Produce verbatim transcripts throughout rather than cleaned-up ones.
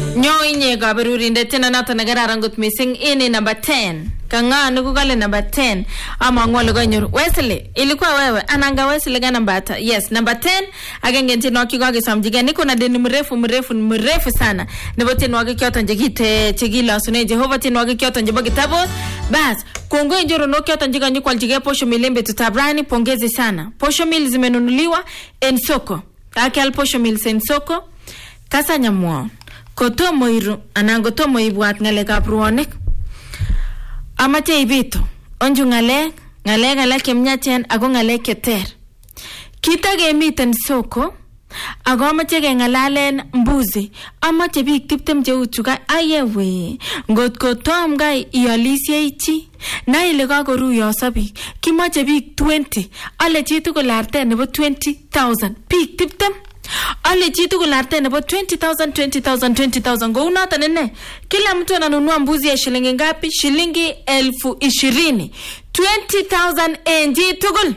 Nyo inye kaberurinde tena nato nagararan gut missing ini number ten. Kanga nuku kale number ten. Ama ngwale kanyoru. Wesley, ilikuwa wewe. Ananga Wesley gana mbata. Yes, number ten. Agenge ntino kiko kisamjiga. Niko na deni mrefu mrefu mrefu sana. Nebo tino waki kioto njegite chigila sune Jehova tino waki kioto njeba kitabu. Bas, kuongo njoro no kioto njega nyukwa aljige posho milembe tutabrani. Pongezi sana. Posho mil zimenunuliwa en soko. Ake al posho mil sen soko. Kasa nyamuo. Koto moiru anango to moibwat ngalek ab ruonik amache ibito onju ngalek ngalek alak chemyachen ako ngalek cheter kitage miten soko ako amache kengalalen mbuzi amache biik tiptem cheuchuka ayewe ngot ko tom gai ialisie ichi na ile kakoruyoso biik kimache biik twenty ale chitu kolarte nebo twenty thousand biik tiptem ale chitu kularte nebo twenty thousand twenty thousand twenty thousand go unata nene kila mtu ananunua mbuzi ya shilingi ngapi shilingi elfu ishirini twenty thousand enji tugul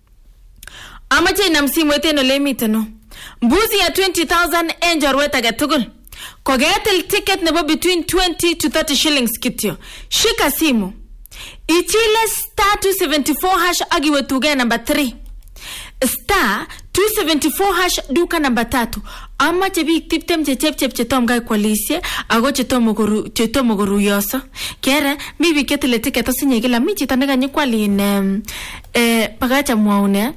amache ina msimu eteno lemiteno mbuzi ya twenty thousand enjorweta ga tugul kogetel ticket nebo between twenty to thirty shillings kityo shika simu ichile star two seventy-four hash agiwe tuge number three star two seventy-four hash duka namba tatu ama chebi tiptem chechep chep chetom gai kwalisie ago chetomo goru chetomo goru yoso kera mibi ketele ticket asinye kila michi tanega nyikwali ne eh pagacha mwaune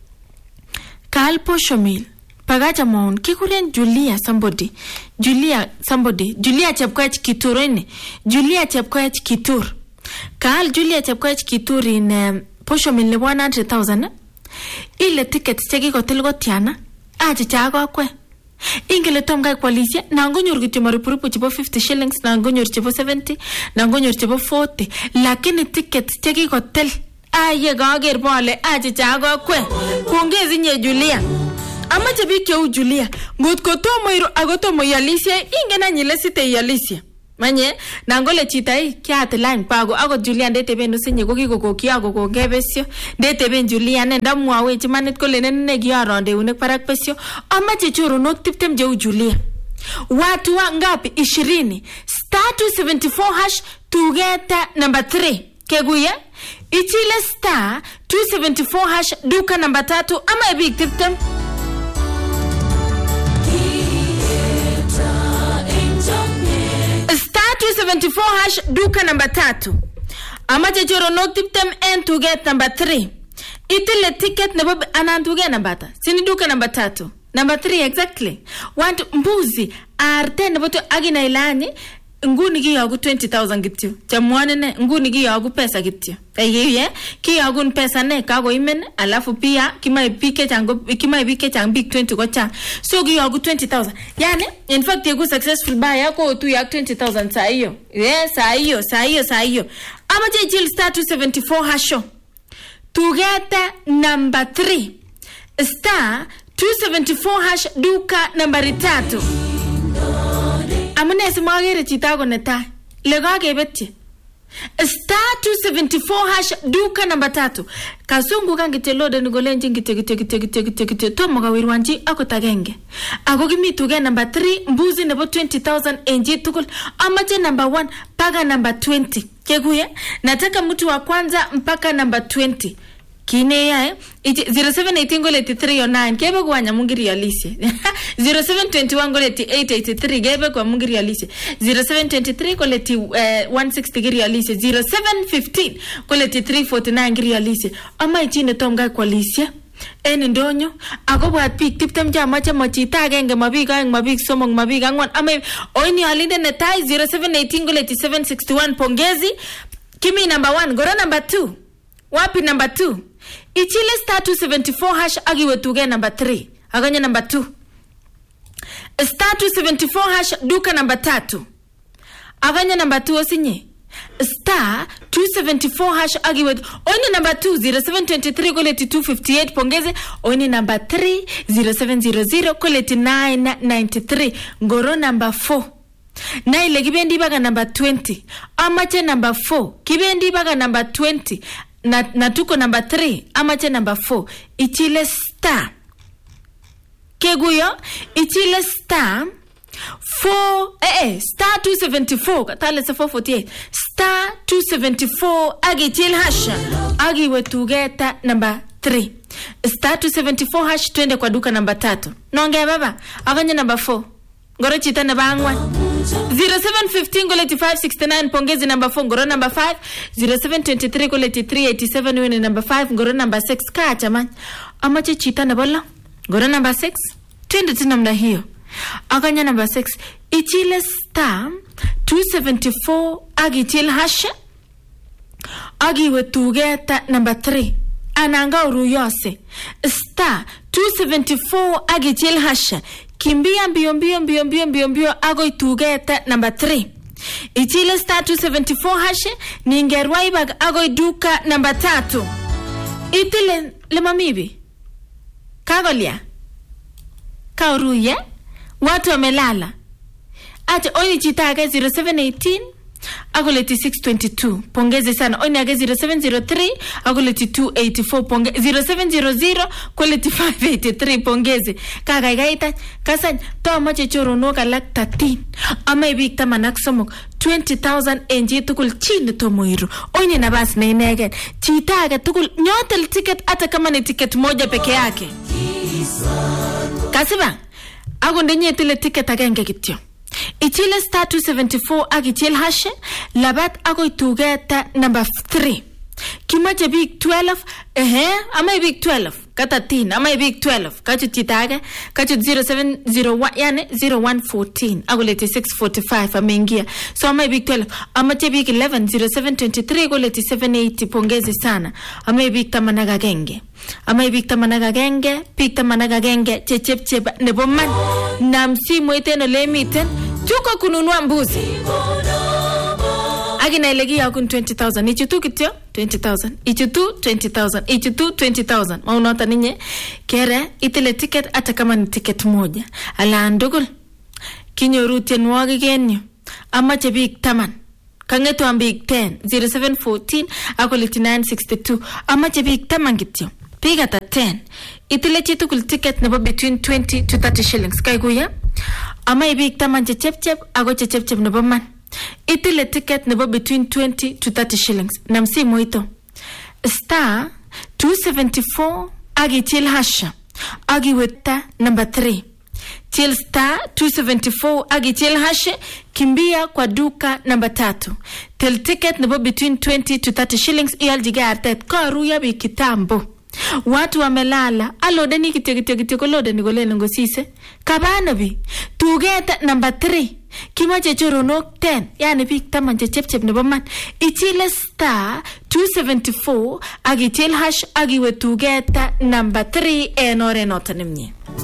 kal poshomil pagacha mwaun kikuren Julia somebody Julia somebody Julia chepkoech kiturene Julia chepkoech kitur kal Julia chepkoech kitur in um, poshomil ne one hundred thousand ile ticket cheki kotel gotiana aje chago kwe ingele tom gai kwalisie nango nyor kityo marupurupu chipo fifty shillings nango nyor chipo seventy nango nyor chipo forty lakini ticket cheki kotel aye gager bole aje chago kwe pongezi nye Julia amache biki u Julia ngot ko tomo iro agotomo yalisie ingena nyile site yalisie manye nangole chitai kiate line pago ago Julia ndete bendo sinye ko kiko kiago ko gebesyo ndete ben Julia ne ndamwawe chimanit ko lenen ne giaronde unek parak pesyo amache choro no tiptem je Julia watu wangapi ishirini star two seventy-four hash tugeta number three keguye ichile star two seventy-four hash duka number tatu ama big tiptem two seventy-four hash duka number tatu amache choro no tiptem and to get number three itile ticket nebo anan to get number ta sini duka number tatu number three exactly want mbuzi arte nebo to agina ilani nguni giyagu twenty thousand gityo chamwane ne nguni giyagu pesa gityo ayiye kiyagu pesa ne kago imen alafu pia kimai pike chango kimai pike chang big twenty ko cha so giyagu twenty thousand yani in fact yego successful buy yako tu ya twenty thousand saa hiyo yes saa hiyo saa hiyo saa hiyo ama je chill star two seventy-four hasho to get number three star two seventy-four hash duka nambari tatu amune simagere chitago neta lega gebetje star two seventy-four hash duka namba tatu kasungu kangitelode ngolenje ngite gite gite gite gite gite tomo gawirwanji akotagenge ago gimituge number three mbuzi nebo twenty thousand enji tukul amache number one paga number twenty keguye nataka mtu wa kwanza mpaka number twenty kine ya eh zero seven eighteen goleti three oh nine kebe kwa nyamungiri alice zero seven twenty-one goleti eight eighty-three kebe kwa mungiri alice zero seven twenty-three goleti uh, one sixty giri alice zero seven fifteen goleti three forty-nine giri alice ama ichine tomga kwa alice eni ndonyo ako bwat pik tiptem jamache machita agenge mabik aeng mabik somong mabik angwan ama oini alinde netai zero seven eighteen goleti seven sixty-one pongezi kimi number one goro number two wapi number two ichile star two seventy-four hash agiwe tuge number three aganya number two star two seventy-four hash duka number tatu aganya number two osinye star two seventy-four hash agiwe oni number two zero seven twenty-three koleti two fifty-eight pongeze oni number three zero seven hundred koleti nine ninety-three ngoro number four na ile kibendi baga number twenty amache number four kibendi baga number twenty na natuko number three amache number four ichile star keguyo ichile star four eh eh star two seventy-four katale se four forty-eight star two seventy-four agi til hash agi wetugeta number three star two seventy-four hash twende kwa duka namba tatu nonge baba aganye number four ngoro chita na bangwa zero seven one five goleti five sixty-nine pongezi number four ngoro number five zero seven two three goleti three eighty-seven wini number five ngoro number six kacha man amache chita na bola ngoro number six twende tinamna hiyo aganya number six ichile star two seventy-four agi til hash agi wetugeta number three ananga uruyose star two seventy-four agi til hash kimbia mbio mbio mbio mbio mbio mbio ago itugeta number three ichile star two seventy-four hash ningerwa ibag ago iduka number tatu itile lemamibi kagolia kauruye watu wamelala ate oni chitake zero seven one eight agoleti six twenty-two pongeze sana oni age zero seven zero three agoleti two eighty-four pongeze zero seven zero zero quality five eighty-three pongeze kaga gaita kasan to mache choro no kalak thirteen ama ibik tamanak somok twenty thousand enji tukul chini to moiru oni na bas na inegen chitake tukul nyotel ticket ata kama ni ticket moja peke yake kasiba ago ndenye tele ticket agenge kityo ichile star two seventy-four agichil hash labat ago itugeta number three kimache big twelve ehe ama big twelve kata thirteen ama big twelve kachu chitaga kachu zero seven zero one yani zero one fourteen ago leti six forty-five amengia so ama big twelve ama big eleven zero seven twenty-three ago leti seven eighty pongezi sana ama big tamanaga genge ama big tamanaga genge big tamanaga genge chechep chep nebo man na msimu eteno lemiten chuko kununua mbuzi agina ilegi ya kun twenty thousand ichutu kityo twenty thousand ichutu twenty thousand ichutu twenty thousand maunota ninye kere itile ticket ata kama ni ticket moja ala ndugul kinyoru tenwagi genyo amache big taman kangeto am big ten zero seven fourteen akoliti nine sixty-two amache big taman kityo piga ta ten itile chitukul ticket nebo between twenty to thirty shillings kaiguya ama ibik taman chep chep ago chep chep nebo man itile ticket nebo between twenty to thirty shillings namsi moito star two seventy-four agi til hasha agi weta number three til star two seventy-four agi til hasha kimbia kwa duka number tatu til ticket nebo between twenty to thirty shillings iyaljiga artet karuya bi kitambo watu wamelala alode ni kityo kityo kityo kolode ni golele ngosise kabanabi tugeta number three kimache choronok ten yani big taman chep chep nebo man ichile star two seventy-four agi til hash agi wetugeta number three enore notanemye